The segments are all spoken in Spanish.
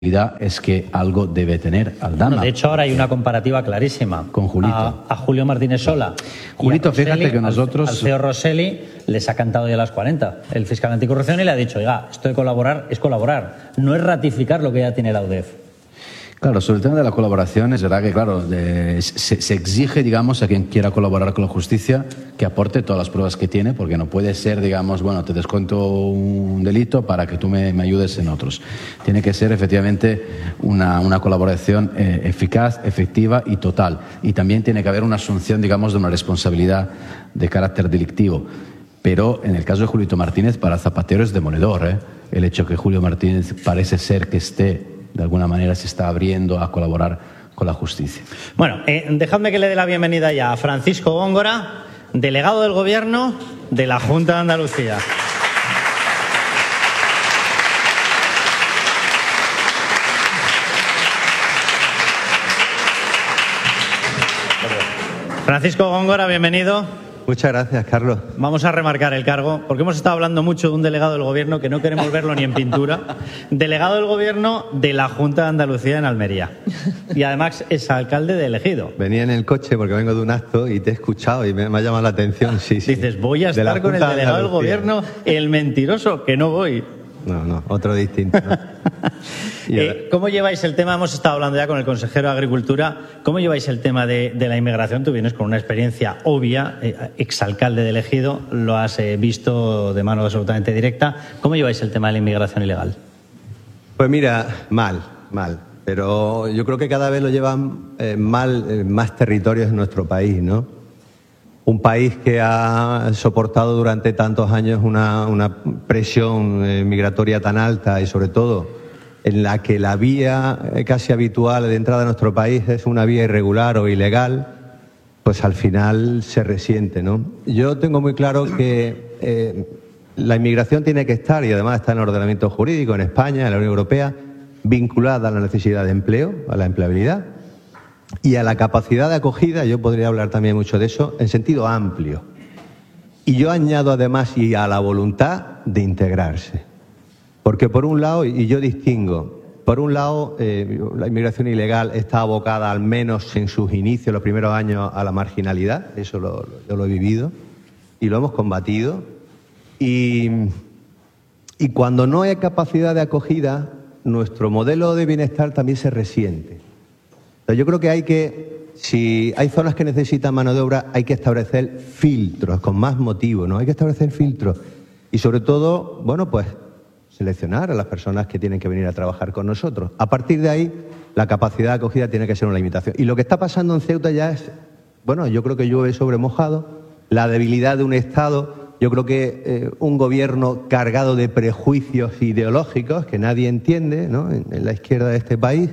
es que algo debe tener Aldama. Bueno, de hecho, ahora hay una comparativa clarísima con Julito. A Julio Martínez Sola. Julito, Rosselli, fíjate que nosotros... Al CEO Rosselli les ha cantado ya las 40. El fiscal anticorrupción y le ha dicho, oiga, esto de colaborar es colaborar, no es ratificar lo que ya tiene la UDEF. Claro, sobre el tema de la colaboración, es verdad que, claro, se exige, digamos, a quien quiera colaborar con la justicia que aporte todas las pruebas que tiene, porque no puede ser, digamos, bueno, te descuento un delito para que tú me ayudes en otros. Tiene que ser, efectivamente, una colaboración eficaz, efectiva y total. Y también tiene que haber una asunción, digamos, de una responsabilidad de carácter delictivo. Pero en el caso de Julito Martínez, para Zapatero es demoledor, ¿eh? El hecho que Julio Martínez parece ser que de alguna manera se está abriendo a colaborar con la justicia. Bueno, dejadme que le dé la bienvenida ya a Francisco Góngora, delegado del Gobierno de la Junta de Andalucía. Francisco Góngora, bienvenido. Muchas gracias, Carlos. Vamos a remarcar el cargo, porque hemos estado hablando mucho de un delegado del Gobierno que no queremos verlo ni en pintura. Delegado del Gobierno de la Junta de Andalucía en Almería. Y además es alcalde de Ejido. Venía en el coche porque vengo de un acto y te he escuchado y me ha llamado la atención. Sí. Dices, voy a estar con el delegado del Gobierno, el mentiroso, que no voy. No, otro distinto, ¿no? ¿Cómo lleváis el tema? Hemos estado hablando ya con el consejero de Agricultura. ¿Cómo lleváis el tema de la inmigración? Tú vienes con una experiencia obvia, exalcalde de Ejido, lo has visto de mano absolutamente directa. ¿Cómo lleváis el tema de la inmigración ilegal? Pues mira, mal. Pero yo creo que cada vez lo llevan mal más territorios en nuestro país, ¿no? Un país que ha soportado durante tantos años una presión migratoria tan alta y sobre todo en la que la vía casi habitual de entrada a nuestro país es una vía irregular o ilegal, pues al final se resiente, ¿no? Yo tengo muy claro que la inmigración tiene que estar, y además está en el ordenamiento jurídico en España, en la Unión Europea, vinculada a la necesidad de empleo, a la empleabilidad y a la capacidad de acogida. Yo podría hablar también mucho de eso en sentido amplio. Y yo añado además y a la voluntad de integrarse. Porque por un lado, y yo distingo, por un lado la inmigración ilegal está abocada, al menos en sus inicios, los primeros años, a la marginalidad. Eso yo lo he vivido y lo hemos combatido. Y cuando no hay capacidad de acogida, nuestro modelo de bienestar también se resiente. Yo creo que si hay zonas que necesitan mano de obra, hay que establecer filtros, con más motivo, ¿no? Hay que establecer filtros y sobre todo, bueno, pues seleccionar a las personas que tienen que venir a trabajar con nosotros. A partir de ahí, la capacidad de acogida tiene que ser una limitación. Y lo que está pasando en Ceuta ya es, bueno, yo creo que llueve sobre mojado, la debilidad de un Estado. Yo creo que un gobierno cargado de prejuicios ideológicos que nadie entiende, ¿no?, en la izquierda de este país.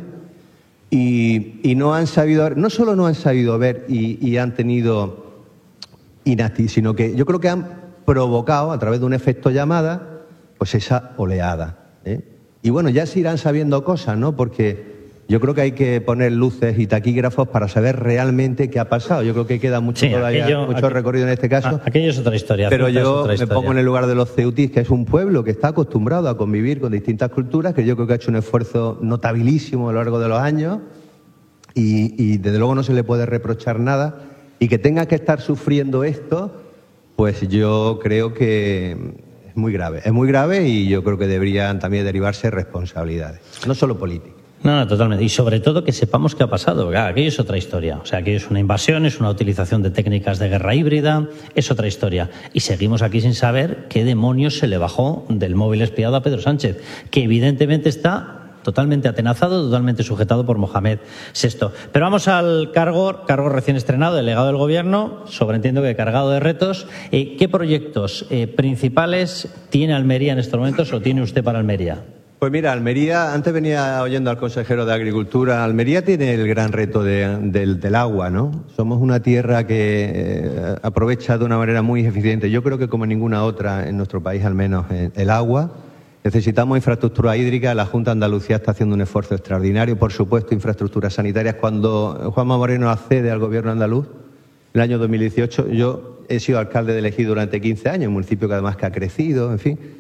Y no han sabido ver, no solo no han sabido ver y han tenido inactividad, sino que yo creo que han provocado a través de un efecto llamada pues esa oleada, ¿eh? Y bueno, ya se irán sabiendo cosas, ¿no? Porque yo creo que hay que poner luces y taquígrafos para saber realmente qué ha pasado. Yo creo que queda mucho todavía, mucho recorrido en este caso. Aquello es otra historia. Pero yo me pongo en el lugar de los ceutís, que es un pueblo que está acostumbrado a convivir con distintas culturas, que yo creo que ha hecho un esfuerzo notabilísimo a lo largo de los años y desde luego no se le puede reprochar nada. Y que tenga que estar sufriendo esto, pues yo creo que es muy grave y yo creo que deberían también derivarse responsabilidades, no solo políticas. No, totalmente. Y sobre todo que sepamos qué ha pasado. Claro, aquello es otra historia. O sea, aquello es una invasión, es una utilización de técnicas de guerra híbrida, es otra historia. Y seguimos aquí sin saber qué demonios se le bajó del móvil espiado a Pedro Sánchez, que evidentemente está totalmente atenazado, totalmente sujetado por Mohamed VI. Pero vamos al cargo recién estrenado, delegado del Gobierno, sobreentiendo que cargado de retos. ¿Qué proyectos principales tiene Almería en estos momentos o tiene usted para Almería? Pues mira, Almería, antes venía oyendo al consejero de Agricultura, Almería tiene el gran reto del agua, ¿no? Somos una tierra que aprovecha de una manera muy eficiente, yo creo que como ninguna otra en nuestro país al menos, el agua. Necesitamos infraestructura hídrica, la Junta de Andalucía está haciendo un esfuerzo extraordinario, por supuesto, infraestructuras sanitarias. Cuando Juanma Moreno accede al gobierno andaluz, en el año 2018, yo he sido alcalde de Ejido durante 15 años, un municipio que además que ha crecido, en fin.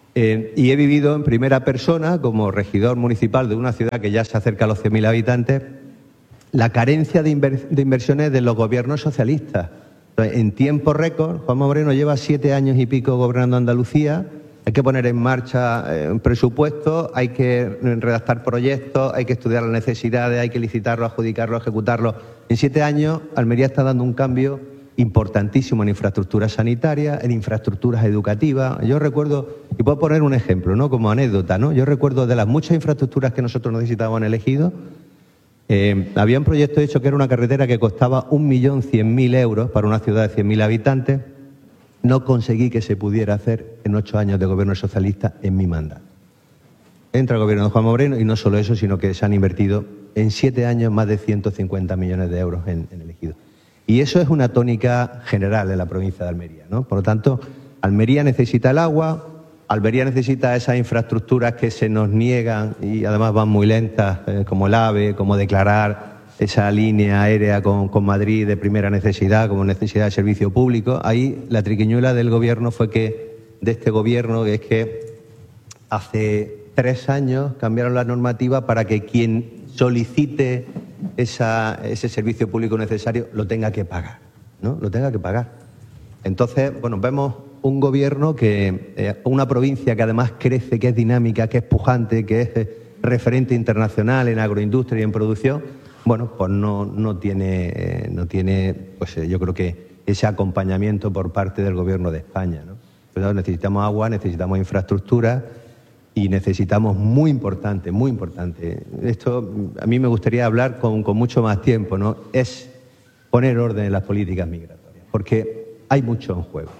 Y he vivido en primera persona, como regidor municipal de una ciudad que ya se acerca a los 100.000 habitantes, la carencia de inversiones de los gobiernos socialistas. En tiempo récord, Juanma Moreno lleva 7 años y pico gobernando Andalucía. Hay que poner en marcha un presupuesto, hay que redactar proyectos, hay que estudiar las necesidades, hay que licitarlo, adjudicarlo, ejecutarlo. En 7 años, Almería está dando un cambio importantísimo en infraestructuras sanitarias, en infraestructuras educativas. Yo recuerdo, y puedo poner un ejemplo, ¿no?, como anécdota, ¿no? Yo recuerdo de las muchas infraestructuras que nosotros necesitábamos en el Ejido, había un proyecto hecho que era una carretera que costaba 1.100.000 euros para una ciudad de 100.000 habitantes. No conseguí que se pudiera hacer en 8 años de gobierno socialista en mi mandato. Entra el gobierno de Juanma Moreno y no solo eso, sino que se han invertido en 7 años más de 150 millones de euros en el Ejido. Y eso es una tónica general en la provincia de Almería, ¿no? Por lo tanto, Almería necesita el agua, Almería necesita esas infraestructuras que se nos niegan y además van muy lentas, como el AVE, como declarar esa línea aérea con Madrid de primera necesidad, como necesidad de servicio público. Ahí la triquiñuela del gobierno fue que, de este gobierno, que es que hace 3 años cambiaron la normativa para que quien solicite ese servicio público necesario lo tenga que pagar, ¿no? Lo tenga que pagar. Entonces, bueno, vemos un gobierno una provincia que además crece, que es dinámica, que es pujante, que es referente internacional en agroindustria y en producción. Bueno, pues no tiene pues yo creo que ese acompañamiento por parte del Gobierno de España, ¿no? Pero necesitamos agua, necesitamos infraestructura y necesitamos, muy importante, esto a mí me gustaría hablar con mucho más tiempo, ¿no?, es poner orden en las políticas migratorias, porque hay mucho en juego.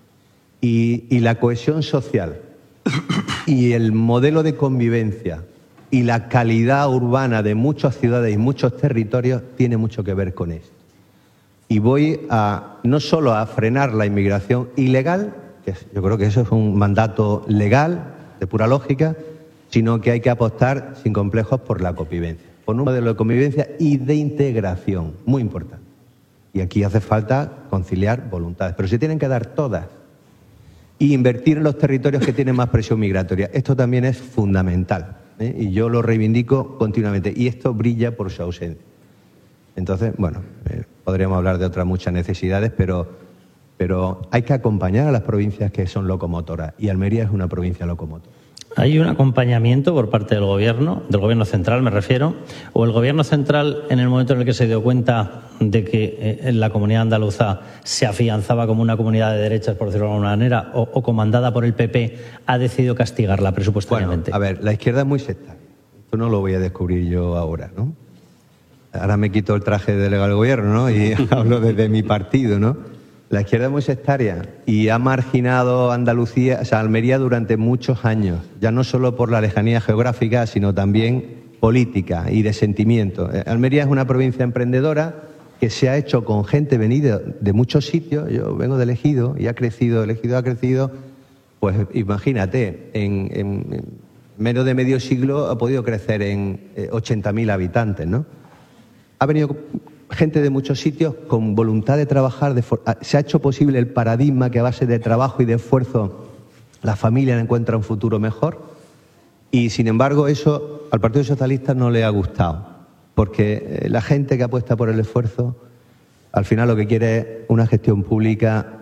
Y la cohesión social y el modelo de convivencia y la calidad urbana de muchas ciudades y muchos territorios tiene mucho que ver con esto. Y voy no solo a frenar la inmigración ilegal, que yo creo que eso es un mandato legal, de pura lógica, sino que hay que apostar sin complejos por la convivencia, por un modelo de convivencia y de integración, muy importante. Y aquí hace falta conciliar voluntades, pero se tienen que dar todas. Y invertir en los territorios que tienen más presión migratoria. Esto también es fundamental, ¿eh? Y yo lo reivindico continuamente. Y esto brilla por su ausencia. Entonces, bueno, podríamos hablar de otras muchas necesidades, pero hay que acompañar a las provincias que son locomotoras. Y Almería es una provincia locomotora. ¿Hay un acompañamiento por parte del gobierno central me refiero, o el gobierno central en el momento en el que se dio cuenta de que la comunidad andaluza se afianzaba como una comunidad de derechas, por decirlo de alguna manera, o comandada por el PP, ha decidido castigarla presupuestariamente? Bueno, a ver, la izquierda es muy sectaria. Esto no lo voy a descubrir yo ahora, ¿no? Ahora me quito el traje de delegado del gobierno, ¿no?, y hablo desde mi partido, ¿no? La izquierda es muy sectaria y ha marginado Andalucía, o sea, Almería durante muchos años, ya no solo por la lejanía geográfica, sino también política y de sentimiento. Almería es una provincia emprendedora que se ha hecho con gente venida de muchos sitios. Yo vengo del Ejido y ha crecido, el Ejido ha crecido, pues imagínate, en menos de medio siglo ha podido crecer en 80.000 habitantes, ¿no? Ha venido gente de muchos sitios con voluntad de trabajar, se ha hecho posible el paradigma que a base de trabajo y de esfuerzo la familia encuentra un futuro mejor, y sin embargo eso al Partido Socialista no le ha gustado, porque la gente que apuesta por el esfuerzo al final lo que quiere es una gestión pública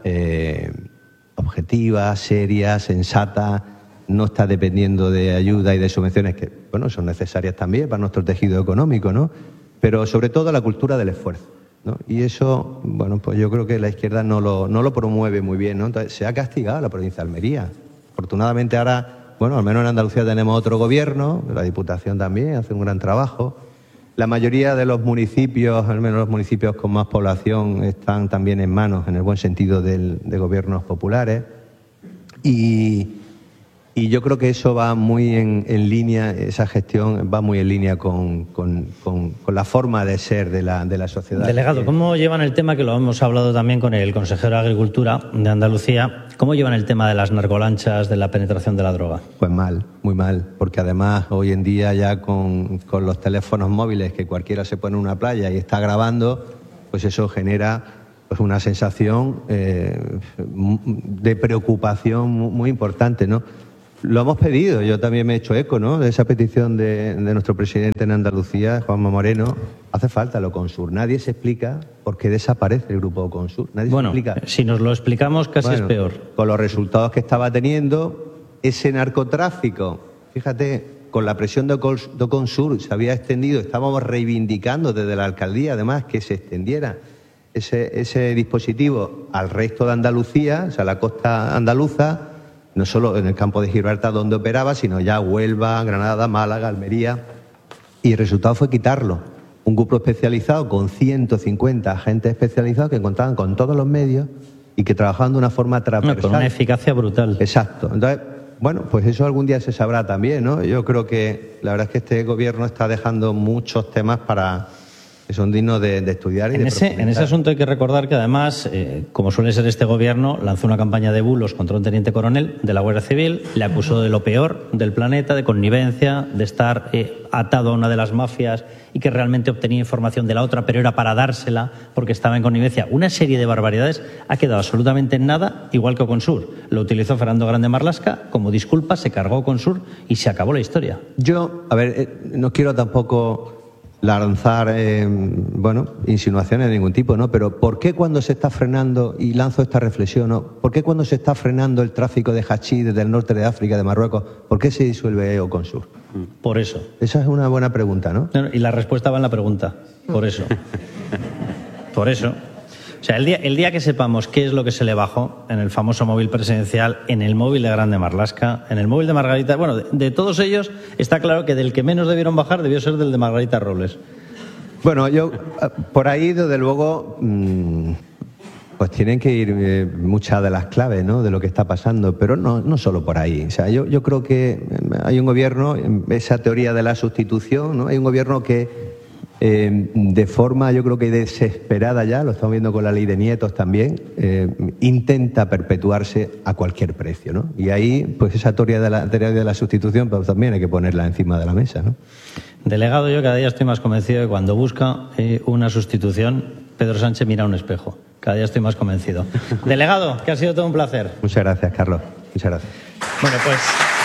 objetiva, seria, sensata, no está dependiendo de ayuda y de subvenciones que, bueno, son necesarias también para nuestro tejido económico, ¿no?, pero sobre todo la cultura del esfuerzo, ¿no? Y eso, bueno, pues yo creo que la izquierda no lo promueve muy bien, ¿no? Entonces, se ha castigado a la provincia de Almería. Afortunadamente ahora, bueno, al menos en Andalucía tenemos otro gobierno, la Diputación también hace un gran trabajo. La mayoría de los municipios, al menos los municipios con más población, están también en manos, en el buen sentido, de gobiernos populares. Y yo creo que eso va muy en línea, esa gestión va muy en línea con la forma de ser de la sociedad. Delegado, ¿cómo llevan el tema, que lo hemos hablado también con el consejero de Agricultura de Andalucía, cómo llevan el tema de las narcolanchas, de la penetración de la droga? Pues mal, muy mal, porque además hoy en día ya con los teléfonos móviles, que cualquiera se pone en una playa y está grabando, pues eso genera pues una sensación de preocupación muy importante, ¿no? Lo hemos pedido, yo también me he hecho eco, ¿no?, de esa petición de nuestro presidente en Andalucía, Juanma Moreno. Hace falta el Oconsur. Nadie se explica por qué desaparece el grupo Oconsur. Nadie se explica. Si nos lo explicamos casi es peor. Con los resultados que estaba teniendo, ese narcotráfico, fíjate, con la presión de Oconsur se había extendido, estábamos reivindicando desde la alcaldía, además, que se extendiera ese dispositivo al resto de Andalucía, o sea, la costa andaluza, no solo en el campo de Gibraltar donde operaba, sino ya Huelva, Granada, Málaga, Almería. Y el resultado fue quitarlo. Un grupo especializado con 150 agentes especializados que contaban con todos los medios y que trabajaban de una forma transversal. Con una eficacia brutal. Exacto. Entonces, bueno, pues eso algún día se sabrá también, ¿no? Yo creo que la verdad es que este gobierno está dejando muchos temas que son dignos de estudiar y de profundizar. En ese asunto hay que recordar que además, como suele ser este gobierno, lanzó una campaña de bulos contra un teniente coronel de la Guardia Civil, le acusó de lo peor del planeta, de connivencia, de estar atado a una de las mafias y que realmente obtenía información de la otra, pero era para dársela porque estaba en connivencia. Una serie de barbaridades. Ha quedado absolutamente en nada, igual que Oconsur. Lo utilizó Fernando Grande Marlaska como disculpa, se cargó Oconsur y se acabó la historia. Yo, a ver, no quiero tampoco lanzar insinuaciones de ningún tipo, ¿no? Pero ¿por qué cuando se está frenando, y lanzo esta reflexión, ¿no?, por qué cuando se está frenando el tráfico de hachís desde el norte de África, de Marruecos, por qué se disuelve Oconsur? Por eso. Esa es una buena pregunta, ¿no? Y la respuesta va en la pregunta. Por eso. Por eso. O sea, el día que sepamos qué es lo que se le bajó en el famoso móvil presidencial, en el móvil de Grande Marlaska, en el móvil de Margarita... Bueno, de todos ellos está claro que del que menos debieron bajar debió ser del de Margarita Robles. Bueno, yo por ahí, desde luego, pues tienen que ir muchas de las claves, ¿no?, de lo que está pasando, pero no solo por ahí. O sea, yo creo que hay un gobierno, esa teoría de la sustitución, ¿no?, hay un gobierno que de forma, yo creo que desesperada ya, lo estamos viendo con la ley de nietos también, intenta perpetuarse a cualquier precio, ¿no? Y ahí, pues esa teoría de la sustitución, pues también hay que ponerla encima de la mesa, ¿no? Delegado, yo cada día estoy más convencido de que cuando busca una sustitución, Pedro Sánchez mira a un espejo. Cada día estoy más convencido. Delegado, que ha sido todo un placer. Muchas gracias, Carlos. Muchas gracias. Bueno, pues...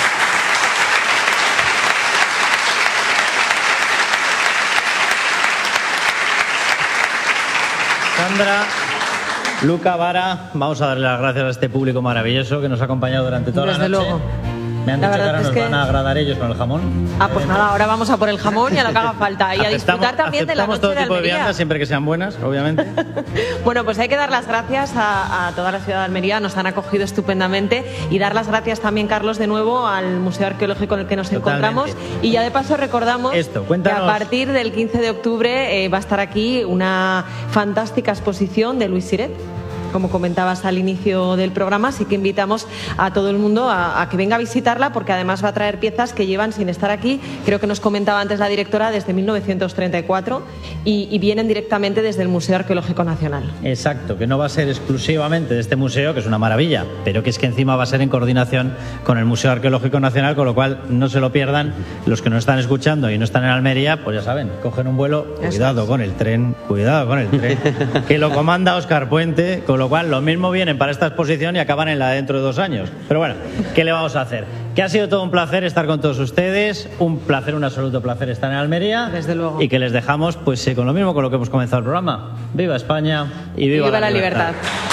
Sandra, Luca, Vara, vamos a darle las gracias a este público maravilloso que nos ha acompañado durante toda la noche. Desde luego. Me han dicho que ahora nos van a agradar ellos con el jamón. Pues nada, ahora vamos a por el jamón y a lo que haga falta. Y a disfrutar también de la noche todo de tipo de Almería. viandas, siempre que sean buenas, obviamente. Bueno, pues hay que dar las gracias a toda la ciudad de Almería, nos han acogido estupendamente, y dar las gracias también, Carlos, de nuevo al Museo Arqueológico en el que nos encontramos. Y ya de paso recordamos que a partir del 15 de octubre va a estar aquí una fantástica exposición de Luis Siret. Como comentabas al inicio del programa, sí que invitamos a todo el mundo a que venga a visitarla, porque además va a traer piezas que llevan sin estar aquí, creo que nos comentaba antes la directora, desde 1934 y vienen directamente desde el Museo Arqueológico Nacional. Exacto, que no va a ser exclusivamente de este museo, que es una maravilla, pero que es que encima va a ser en coordinación con el Museo Arqueológico Nacional, con lo cual no se lo pierdan. Los que nos están escuchando y no están en Almería, pues ya saben, cogen un vuelo, cuidado con el tren, que lo comanda Óscar Puente, con lo cual lo mismo vienen para esta exposición y acaban en la de dentro de 2 años. Pero bueno, ¿qué le vamos a hacer? Que ha sido todo un placer estar con todos ustedes, un placer, un absoluto placer estar en Almería. Desde luego. Y que les dejamos pues con lo mismo con lo que hemos comenzado el programa. ¡Viva España y viva la libertad!